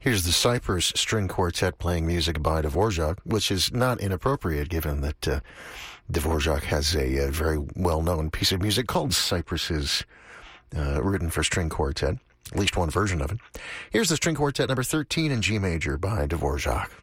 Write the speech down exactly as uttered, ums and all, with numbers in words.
Here's the Cypress String Quartet playing music by Dvorak, which is not inappropriate given that uh, Dvorak has a, a very well-known piece of music called Cypresses, uh, written for string quartet, at least one version of it. Here's the String Quartet number thirteen in G major by Dvorak.